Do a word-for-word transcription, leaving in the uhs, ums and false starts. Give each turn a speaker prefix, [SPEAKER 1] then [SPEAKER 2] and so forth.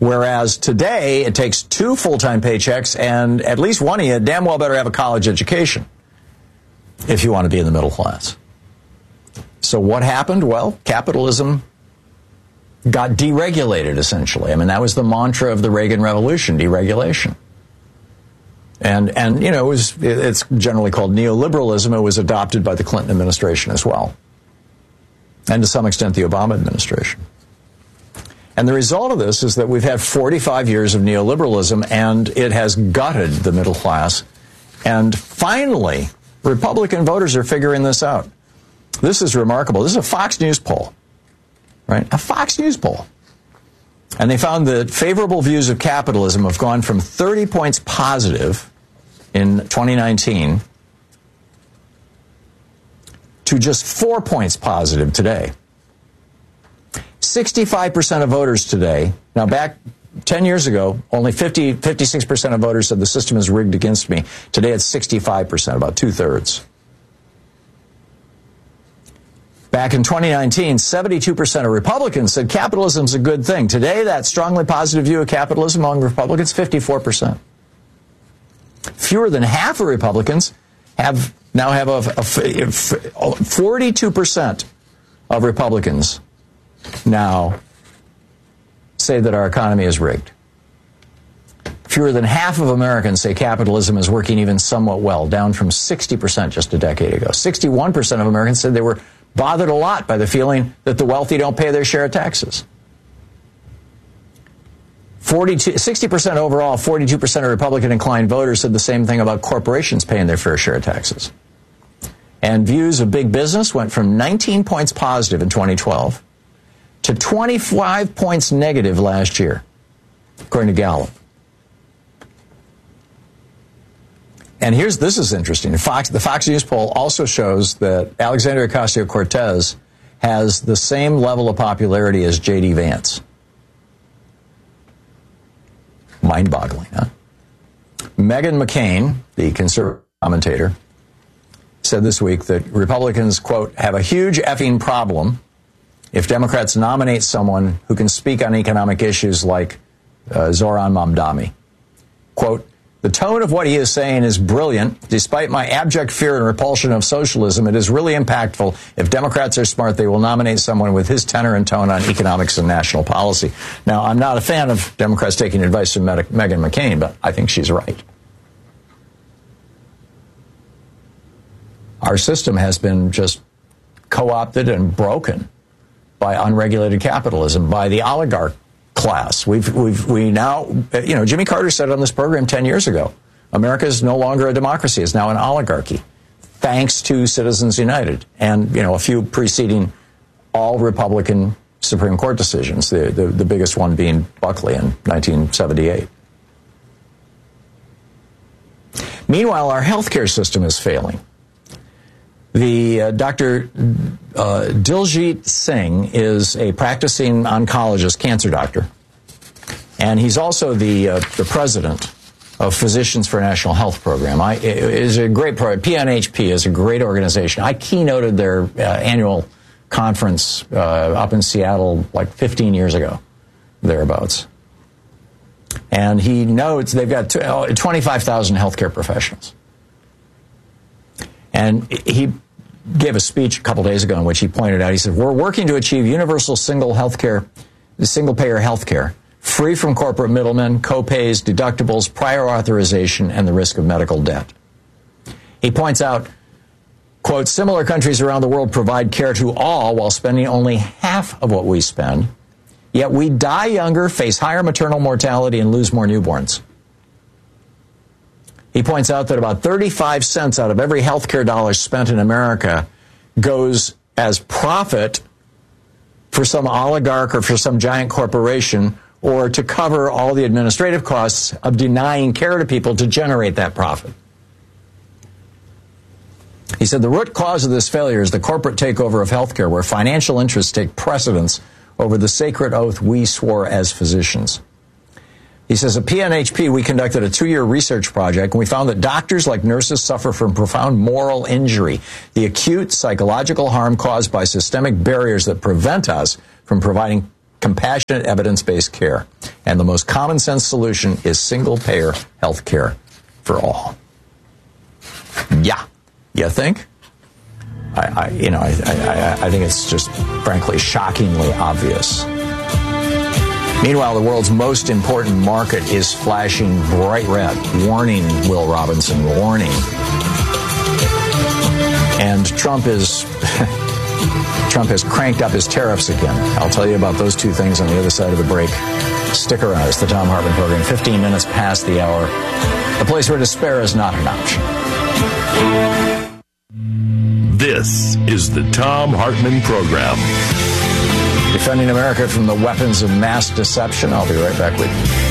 [SPEAKER 1] Whereas today, it takes two full-time paychecks, and at least one of you damn well better have a college education if you want to be in the middle class. So what happened? Well, capitalism got deregulated, essentially. I mean, that was the mantra of the Reagan Revolution, deregulation. And, and you know, it was, it's generally called neoliberalism. It was adopted by the Clinton administration as well, and to some extent the Obama administration. And the result of this is that we've had forty-five years of neoliberalism, and it has gutted the middle class. And finally, Republican voters are figuring this out. This is remarkable. This is a Fox News poll, right? A Fox News poll. And they found that favorable views of capitalism have gone from thirty points positive in twenty nineteen to just four points positive today. sixty-five percent of voters today, now back ten years ago, only fifty, fifty-six percent of voters said the system is rigged against me. Today it's sixty-five percent, about two-thirds. Back in twenty nineteen, seventy-two percent of Republicans said capitalism is a good thing. Today, that strongly positive view of capitalism among Republicans, fifty-four percent. Fewer than half of Republicans have now have a, a, a forty-two percent of Republicans now say that our economy is rigged. Fewer than half of Americans say capitalism is working even somewhat well, down from sixty percent just a decade ago. sixty-one percent of Americans said they were bothered a lot by the feeling that the wealthy don't pay their share of taxes. forty-two, sixty percent overall, forty-two percent of Republican-inclined voters said the same thing about corporations paying their fair share of taxes. And views of big business went from nineteen points positive in twenty twelve to twenty-five points negative last year, according to Gallup. And here's, this is interesting. Fox, the Fox News poll also shows that Alexandria Ocasio-Cortez has the same level of popularity as J D Vance. Mind-boggling, huh? Meghan McCain, the conservative commentator, said this week that Republicans, quote, have a huge effing problem if Democrats nominate someone who can speak on economic issues like uh, Zoran Mamdani. Quote, the tone of what he is saying is brilliant. Despite my abject fear and repulsion of socialism, it is really impactful. If Democrats are smart, they will nominate someone with his tenor and tone on economics and national policy. Now, I'm not a fan of Democrats taking advice from Meghan McCain, but I think she's right. Our system has been just co-opted and broken by unregulated capitalism, by the oligarch class. We've, we've, we now, you know, Jimmy Carter said on this program ten years ago, America is no longer a democracy, it's now an oligarchy, thanks to Citizens United and, you know, a few preceding all Republican Supreme Court decisions, the, the, the biggest one being Buckley in nineteen seventy-eight. Meanwhile, our healthcare system is failing. The uh, Doctor Uh, Diljit Singh is a practicing oncologist, cancer doctor, and he's also the uh, the president of Physicians for a National Health Program. I, it is a great program. P N H P is a great organization. I keynoted their uh, annual conference uh, up in Seattle like fifteen years ago, thereabouts. And he notes they've got twenty-five thousand healthcare professionals. And he gave a speech a couple days ago in which he pointed out, he said, we're working to achieve universal single healthcare, single-payer healthcare, free from corporate middlemen, co-pays, deductibles, prior authorization, and the risk of medical debt. He points out, quote, similar countries around the world provide care to all while spending only half of what we spend, yet we die younger, face higher maternal mortality, and lose more newborns. He points out that about thirty-five cents out of every healthcare dollar spent in America goes as profit for some oligarch or for some giant corporation, or to cover all the administrative costs of denying care to people to generate that profit. He said the root cause of this failure is the corporate takeover of healthcare, where financial interests take precedence over the sacred oath we swore as physicians. He says, at P N H P, we conducted a two-year research project, and we found that doctors, like nurses, suffer from profound moral injury, the acute psychological harm caused by systemic barriers that prevent us from providing compassionate, evidence-based care. And the most common sense solution is single-payer health care for all. Yeah. You think? I, I you know, I, I, I think it's just, frankly, shockingly obvious. Meanwhile, the world's most important market is flashing bright red. Warning, Will Robinson, warning. And Trump is Trump has cranked up his tariffs again. I'll tell you about those two things on the other side of the break. Stick around. It's the Thom Hartmann Program. fifteen minutes past the hour. The place where despair is not an option.
[SPEAKER 2] This is the Thom Hartmann Program.
[SPEAKER 1] Defending America from the weapons of mass deception. I'll be right back with you.